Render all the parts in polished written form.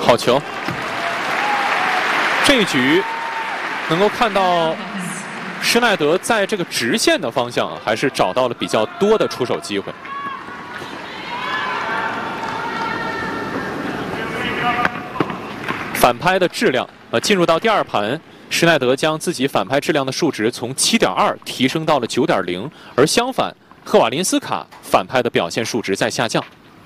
好球！这一局能够看到施耐德在这个直线的方向还是找到了比较多的出手机会。反拍的质量进入到第二盘，施耐德将自己反拍质量的数值从7.2提升到了9.0，而相反，赫瓦林斯卡反拍的表现数值在下降。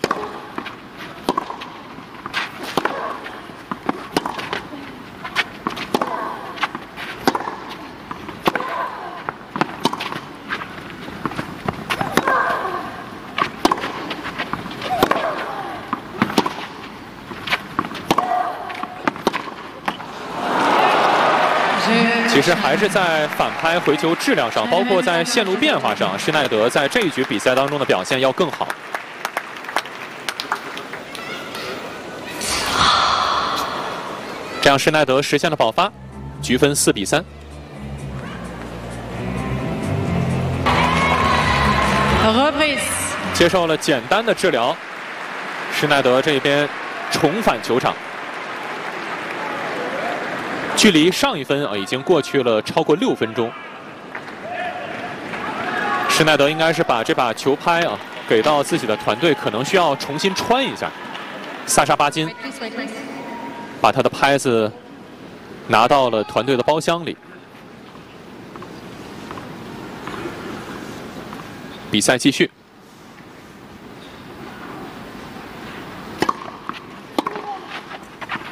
其实还是在反拍回球质量上，包括在线路变化上，施耐德在这一局比赛当中的表现要更好。这样施耐德实现了保发，局分4比3。接受了简单的治疗，施耐德这边重返球场。距离上一分已经过去了超过6分钟。施耐德应该是把这把球拍给到自己的团队，可能需要重新穿一下。萨沙巴金把他的拍子拿到了团队的包厢里。比赛继续。